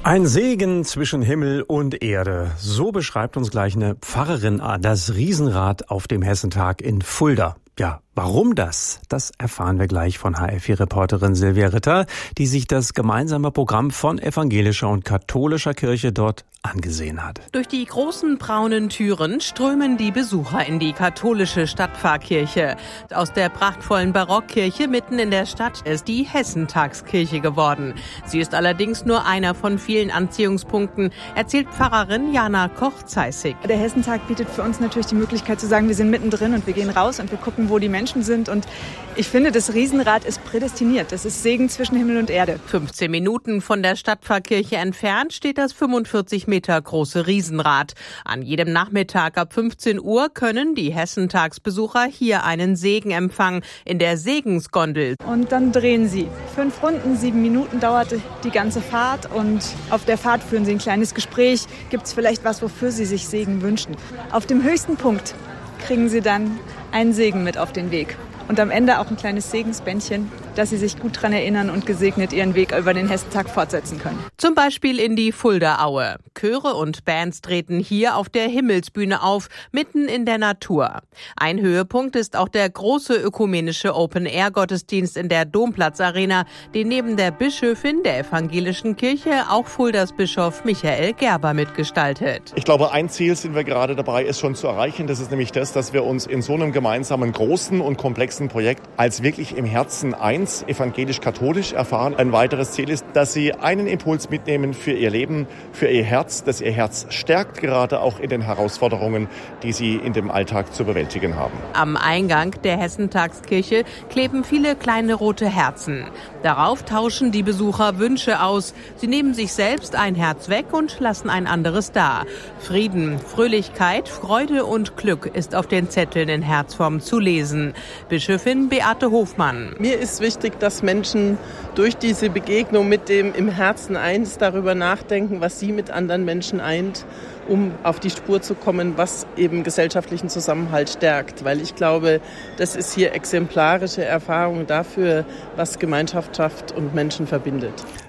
Ein Segen zwischen Himmel und Erde. So beschreibt uns gleich eine Pfarrerin das Riesenrad auf dem Hessentag in Fulda. Ja, warum das? Das erfahren wir gleich von HR4-Reporterin Silvia Ritter, die sich das gemeinsame Programm von evangelischer und katholischer Kirche dort angesehen hat. Durch die großen braunen Türen strömen die Besucher in die katholische Stadtpfarrkirche. Aus der prachtvollen Barockkirche mitten in der Stadt ist die Hessentagskirche geworden. Sie ist allerdings nur einer von vielen Anziehungspunkten, erzählt Pfarrerin Jana Koch-Zeissig. Der Hessentag bietet für uns natürlich die Möglichkeit zu sagen, wir sind mittendrin und wir gehen raus und wir gucken, wo die Menschen sind. Und ich finde, das Riesenrad ist prädestiniert. Das ist Segen zwischen Himmel und Erde. 15 Minuten von der Stadtpfarrkirche entfernt steht das 45 Meter große Riesenrad. An jedem Nachmittag ab 15 Uhr können die Hessentagsbesucher hier einen Segen empfangen in der Segensgondel. Und dann drehen sie 5 Runden, 7 Minuten dauert die ganze Fahrt. Und auf der Fahrt führen sie ein kleines Gespräch. Gibt es vielleicht was, wofür sie sich Segen wünschen? Auf dem höchsten Punkt kriegen sie dann einen Segen mit auf den Weg. Und am Ende auch ein kleines Segensbändchen, dass sie sich gut dran erinnern und gesegnet ihren Weg über den Hessentag fortsetzen können. Zum Beispiel in die Fuldaaue. Chöre und Bands treten hier auf der Himmelsbühne auf, mitten in der Natur. Ein Höhepunkt ist auch der große ökumenische Open-Air-Gottesdienst in der Domplatzarena, den neben der Bischöfin der evangelischen Kirche auch Fuldas Bischof Michael Gerber mitgestaltet. Ich glaube, ein Ziel sind wir gerade dabei, es schon zu erreichen. Das ist nämlich das, dass wir uns in so einem gemeinsamen großen und komplexen Projekt als wirklich im Herzen eins, evangelisch-katholisch erfahren. Ein weiteres Ziel ist, dass Sie einen Impuls mitnehmen für Ihr Leben, für Ihr Herz, dass Ihr Herz stärkt, gerade auch in den Herausforderungen, die Sie in dem Alltag zu bewältigen haben. Am Eingang der Hessentagskirche kleben viele kleine rote Herzen. Darauf tauschen die Besucher Wünsche aus. Sie nehmen sich selbst ein Herz weg und lassen ein anderes da. Frieden, Fröhlichkeit, Freude und Glück ist auf den Zetteln in Herzform zu lesen. Bischöfin Beate Hofmann. Mir ist wichtig, dass Menschen durch diese Begegnung mit dem im Herzen eins darüber nachdenken, was sie mit anderen Menschen eint, um auf die Spur zu kommen, was eben gesellschaftlichen Zusammenhalt stärkt. Weil ich glaube, das ist hier exemplarische Erfahrung dafür, was Gemeinschaft schafft und Menschen verbindet.